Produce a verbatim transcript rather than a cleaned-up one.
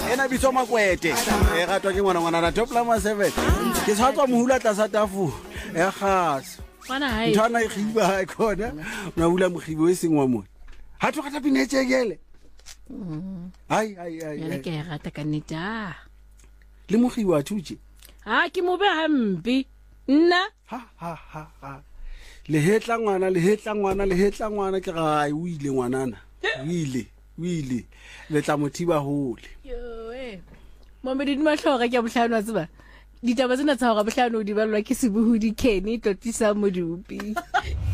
ena bitso Makwete e gatwa ke ngwana ngwana top lama seven ke tshatswa mohula tla sa tafu e khas Bana hai. Ntwana e khiba ha khona una bula mogibo e seng wa mona ha tlo kata pinetshekele ai ai ai Ya ke rata ka neta le mogibo a thutse ha ke mo be hampi nna ha ha ha ha le hetla ngwana le hetla ngwana le hetla ngwana ke ga o ile ngwanana o ile o ile le tla mothiba hole yo eh mo me di mahloga ke bohlano a tseba ditaba tsena tsa hore bohlano di balwa ke sebuhudi Kenny totisa modupi